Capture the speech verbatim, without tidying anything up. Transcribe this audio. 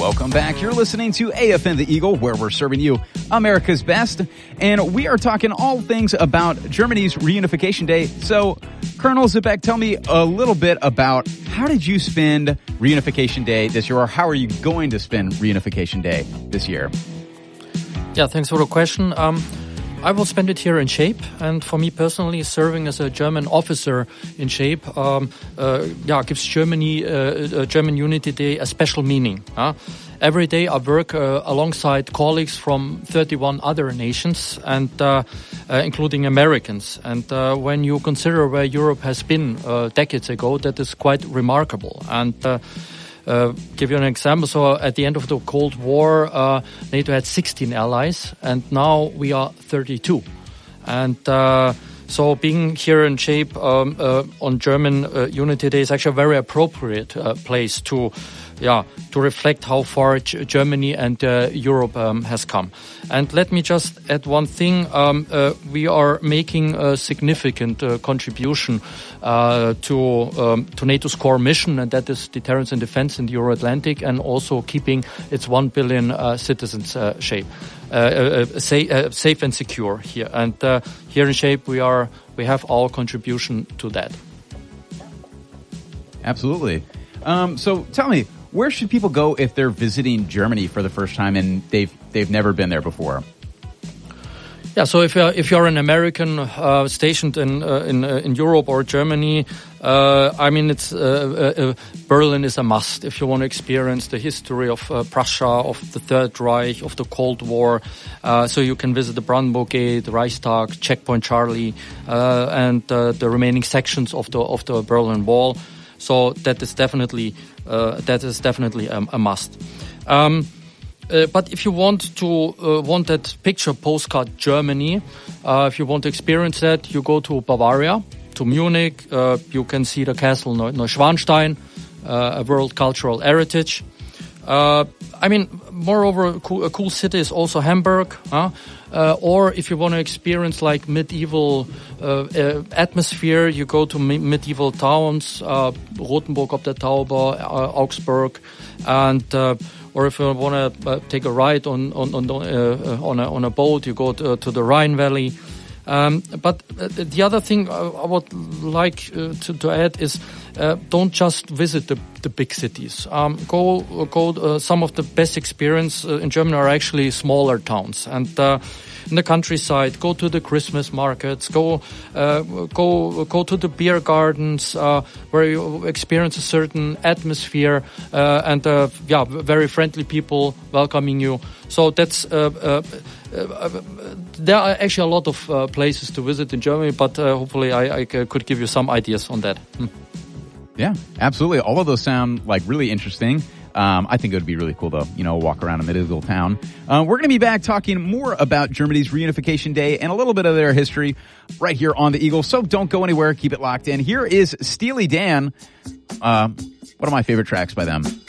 Welcome back. You're listening to A F N The Eagle, where we're serving you America's best. And we are talking all things about Germany's Reunification Day. So, Colonel Zibek, tell me a little bit about how did you spend Reunification Day this year, or how are you going to spend Reunification Day this year? Yeah, thanks for the question. Um, I will spend it here in SHAPE, and for me personally, serving as a German officer in SHAPE, um, uh, yeah, gives Germany, uh, uh, German Unity Day a special meaning. Huh? Every day I work uh, alongside colleagues from thirty-one other nations, and uh, uh, including Americans. And uh, when you consider where Europe has been uh, decades ago, that is quite remarkable. And uh, Uh, give you an example. So at the end of the Cold War, uh, NATO had sixteen allies, and now we are thirty-two. And uh, so being here in SHAPE um, uh, on German uh, Unity Day is actually a very appropriate uh, place to, yeah, to reflect how far G- Germany and uh, Europe um, has come. And let me just add one thing. Um, uh, we are making a significant uh, contribution uh, to um, to NATO's core mission, and that is deterrence and defense in the Euro-Atlantic, and also keeping its one billion uh, citizens uh, shape, uh, uh, safe, uh, safe and secure here. And uh, here in SHAPE, we are we have our contribution to that. Absolutely. Um, so tell me, where should people go if they're visiting Germany for the first time and they've they've never been there before? Yeah, so if you're if you're an American uh, stationed in uh, in uh, in Europe or Germany, uh, I mean, it's uh, uh, Berlin is a must if you want to experience the history of uh, Prussia, of the Third Reich, of the Cold War. Uh, so you can visit the Brandenburg Gate, the Reichstag, Checkpoint Charlie, uh, and uh, the remaining sections of the of the Berlin Wall. So that is definitely uh, that is definitely a, a must. Um, uh, but if you want to uh, want that picture postcard Germany, uh, if you want to experience that, you go to Bavaria, to Munich. Uh, you can see the castle Neuschwanstein, uh, a world cultural heritage. Uh, I mean, moreover, a cool, a cool city is also Hamburg. Huh? Uh, or if you want to experience like medieval uh, uh, atmosphere, you go to me- medieval towns, uh, Rothenburg ob der Tauber, uh, Augsburg, and uh, or if you want to uh, take a ride on on on, uh, on a on a boat, you go to, uh, to the Rhine Valley. Um, but uh, the other thing I, I would like uh, to, to add is uh, don't just visit the, the big cities. Um, go, go. Uh, some of the best experience uh, in Germany are actually smaller towns, and uh, in the countryside, go to the Christmas markets. Go, uh, go, go to the beer gardens uh, where you experience a certain atmosphere uh, and uh, yeah, very friendly people welcoming you. So that's. Uh, uh, Uh, there are actually a lot of uh, places to visit in Germany, but uh, hopefully I, I could give you some ideas on that. Hmm. Yeah, absolutely. All of those sound like really interesting. Um, I think it would be really cool to, you know, walk around a medieval town. Uh, we're going to be back talking more about Germany's Reunification Day and a little bit of their history right here on The Eagle. So don't go anywhere. Keep it locked in. Here is Steely Dan, uh, one of my favorite tracks by them.